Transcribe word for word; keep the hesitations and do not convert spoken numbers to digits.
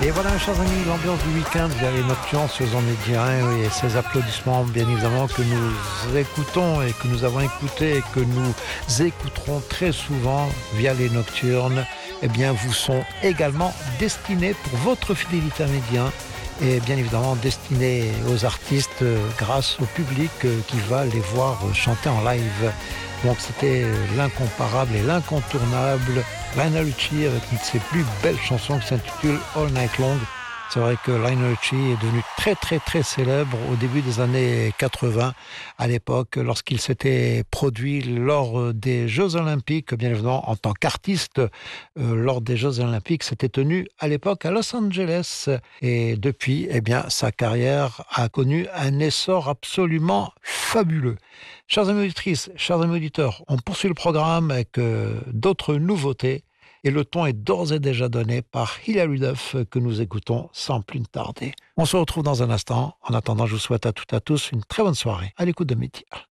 Et voilà, mes chers amis, l'ambiance du week-end via les Nocturnes sur Zone Méditerranée et ces applaudissements, bien évidemment, que nous écoutons et que nous avons écoutés et que nous écouterons très souvent via les Nocturnes, eh bien, vous sont également destinés pour votre fidélité à Médien et bien évidemment destinés aux artistes grâce au public qui va les voir chanter en live. Donc c'était l'incomparable et l'incontournable Lionel Richie avec une de ses plus belles chansons qui s'intitule All Night Long. C'est vrai que Lionel Richie est devenu très très très célèbre au début des années quatre-vingts, à l'époque lorsqu'il s'était produit lors des Jeux Olympiques, bien évidemment en tant qu'artiste, euh, lors des Jeux Olympiques, c'était tenu à l'époque à Los Angeles. Et depuis, eh bien, sa carrière a connu un essor absolument fabuleux. Chers amis auditrices, chers amis auditeurs, on poursuit le programme avec euh, d'autres nouveautés. Et le ton est d'ores et déjà donné par Hilary Duff que nous écoutons sans plus tarder. On se retrouve dans un instant. En attendant, je vous souhaite à toutes et à tous une très bonne soirée à l'écoute de Média.